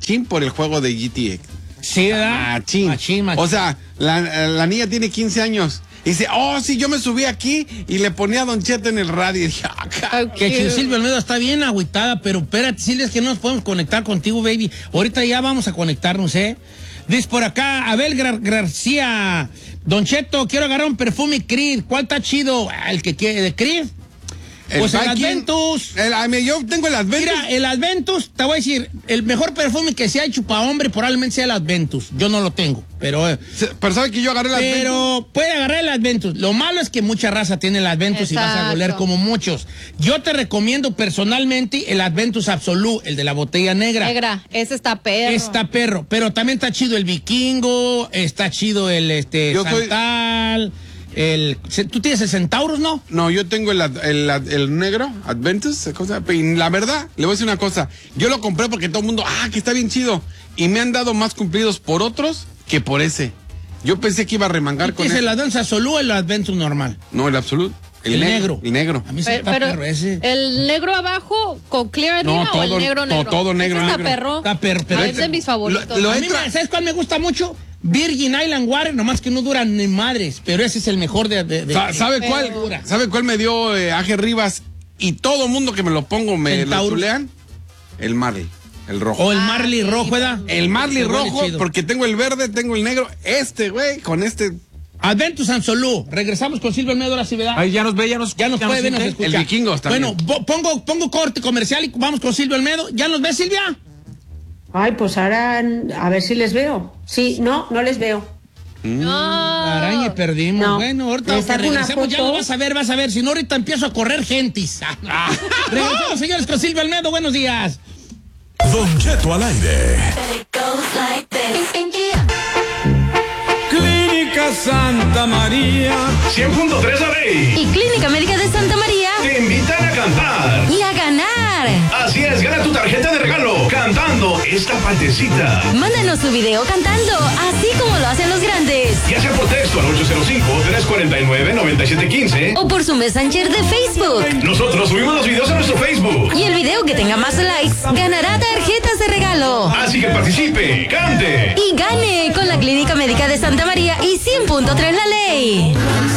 machín por el juego de GTA. Sí, ¿verdad? Machín. O sea, la niña tiene 15 años. Y dice, sí, yo me subí aquí y le ponía a Don Cheto en el radio. Y dije, que Silvia Olmedo está bien agüitada, pero espérate, Silvia, es que no nos podemos conectar contigo, baby. Ahorita ya vamos a conectarnos, ¿eh? Dice por acá, Abel García, Don Cheto, quiero agarrar un perfume Creed. ¿Cuál está chido? ¿El que quiere de Creed? Pues el Adventus. Yo tengo el Adventus. Mira, el Adventus, te voy a decir, el mejor perfume que se ha hecho para hombre probablemente sea el Adventus. Yo no lo tengo, pero ¿sabe que yo agarré el Adventus? Pero puede agarrar el Adventus. Lo malo es que mucha raza tiene el Adventus. Exacto. Y vas a oler como muchos. Yo te recomiendo personalmente el Adventus Absolut, el de la botella negra. Ese está perro. Está perro, pero también está chido el Vikingo, está chido el Santal. ¿Tú tienes el Centaurus, no? No, yo tengo el negro, Adventus, y la verdad, le voy a decir una cosa, yo lo compré porque todo el mundo, que está bien chido, y me han dado más cumplidos por otros que por ese. Yo pensé que iba a remangar con ese. ¿Es el Adventus Absolut o el Adventus normal? No, el Absolut. El negro. El negro. A mí se está perro ese. ¿El negro abajo con clear o el negro? Todo negro. Está perro. Está perro. Es de mis favoritos. A mí, ¿sabes cuál me gusta mucho? Virgin Island Water, nomás que no duran ni madres, pero ese es el mejor ¿Sabe cuál me dio Aje Rivas? Y todo mundo que me lo pongo me lo chulean. El Marley, el rojo. O el Marley rojo, ¿verdad? El Marley rojo, porque tengo el verde, tengo el negro. Güey, con este... Adventus Absolut. Regresamos con Silvia Olmedo, la ciudad. Ahí ya nos ve, ya nos puede ver, nos escucha. El Vikingo también. Bueno, pongo corte comercial y vamos con Silvia Olmedo. ¿Ya nos ve, Silvia? Ay, pues ahora a ver si les veo. Sí, no les veo. Araña, perdimos. No. Bueno, ahorita regresemos, ya lo vas a ver. Si no, ahorita empiezo a correr gentis. Regresamos, señores, con Silvia Olmedo. Buenos días. Don Cheto al aire. Clínica Santa María 100.3 Arey y Clínica Médica de Santa María te invitan a cantar y a ganar. Así es, gana tu tarjeta de regalo cantando esta partecita. Mándanos tu video cantando, así como lo hacen los grandes. Ya sea por texto al 805-349-9715 o por su Messenger de Facebook. Nosotros subimos los videos a nuestro Facebook. Y el video que tenga más likes ganará tarjetas de regalo. Así que participe, cante y gane con la Clínica Médica de Santa María y 100.3 La Ley.